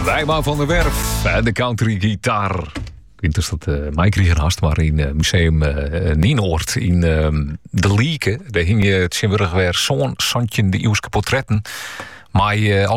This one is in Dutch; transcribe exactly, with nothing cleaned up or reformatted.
Wijma van der Werf en de country gitaar. Ik weet niet of dat uh, mij kregen hast, maar in uh, museum uh, Nienoord in uh, de Lieke, daar hing je het weer zo'n Santje de Eeuwske portretten. Maar uh,